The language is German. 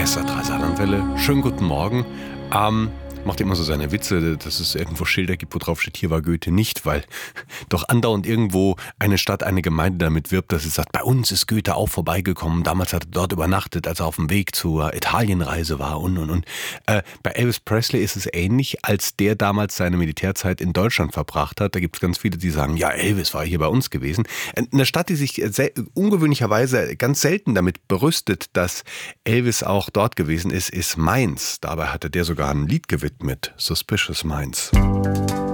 Ist der Dreisaternwelle. Schönen guten Morgen. Macht immer so seine Witze, dass es irgendwo Schilder gibt, wo drauf steht, hier war Goethe nicht, weil doch andauernd irgendwo eine Stadt, eine Gemeinde damit wirbt, dass es sagt, bei uns ist Goethe auch vorbeigekommen. Damals hat er dort übernachtet, als er auf dem Weg zur Italienreise war und. Bei Elvis Presley ist es ähnlich, als der damals seine Militärzeit in Deutschland verbracht hat. Da gibt es ganz viele, die sagen, ja, Elvis war hier bei uns gewesen. Eine Stadt, die sich ungewöhnlicherweise ganz selten damit berüstet, dass Elvis auch dort gewesen ist Mainz. Dabei hatte der sogar ein Lied gewidmet, Suspicious Minds.